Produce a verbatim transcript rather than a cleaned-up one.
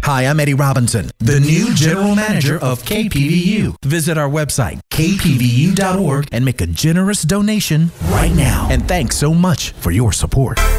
Hi, I'm Eddie Robinson, the new General Manager of K P V U. Visit our website, k p v u dot org, and make a generous donation right now. And thanks so much for your support.